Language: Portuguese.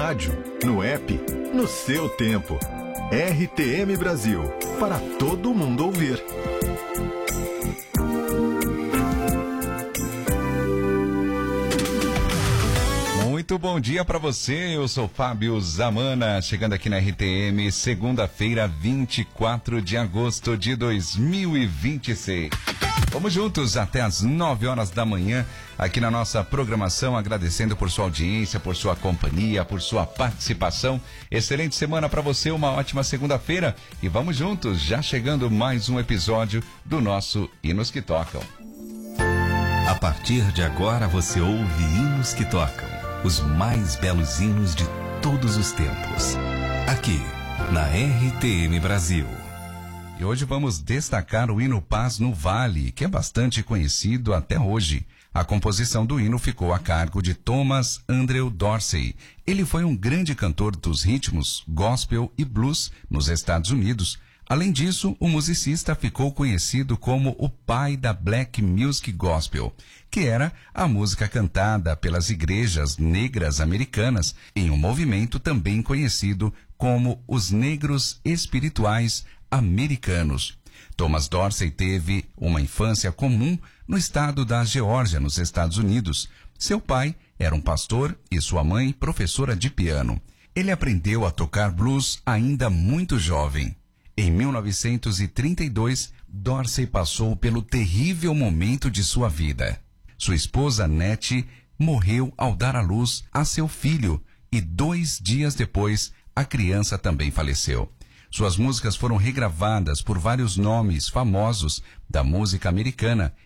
rádio, no app, no seu tempo. RTM Brasil, para todo mundo ouvir. Muito bom dia para você, eu sou Fábio Zamana, chegando aqui na RTM, segunda-feira, 24 de agosto de 2026. Vamos juntos até as 9 horas da manhã, aqui na nossa programação, agradecendo por sua audiência, por sua companhia, por sua participação. Excelente semana para você, uma ótima segunda-feira e vamos juntos, já chegando mais um episódio do nosso Hinos que Tocam. A partir de agora você ouve Hinos que Tocam. Os mais belos hinos de todos os tempos. Aqui, na RTM Brasil. E hoje vamos destacar o hino Paz no Vale, que é bastante conhecido até hoje. A composição do hino ficou a cargo de Thomas Andrew Dorsey. Ele foi um grande cantor dos ritmos, gospel e blues nos Estados Unidos. Além disso, o musicista ficou conhecido como o pai da Black Music Gospel, que era a música cantada pelas igrejas negras americanas em um movimento também conhecido como os negros espirituais americanos. Thomas Dorsey teve uma infância comum no estado da Geórgia, nos Estados Unidos. Seu pai era um pastor e sua mãe professora de piano. Ele aprendeu a tocar blues ainda muito jovem. Em 1932, Dorsey passou pelo terrível momento de sua vida. Sua esposa, Nettie, morreu ao dar à luz a seu filho e 2 dias depois, a criança também faleceu. Suas músicas foram regravadas por vários nomes famosos da música americana,